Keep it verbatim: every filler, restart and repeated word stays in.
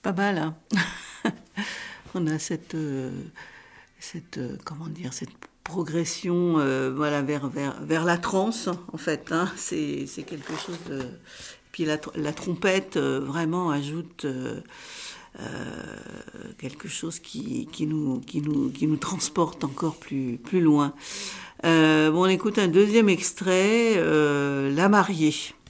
Pas mal, hein. On a cette, heu, cette, heu, comment dire? Cette progression, heu, voilà, vers vers vers la trance, en fait, hein. C'est c'est quelque chose de puis la tr la trompette, heu, vraiment ajoute, heu heu, quelque chose qui qui nous qui nous qui nous transporte encore plus plus loin. Heu, bon, on écoute un deuxième extrait, heu, La mariée.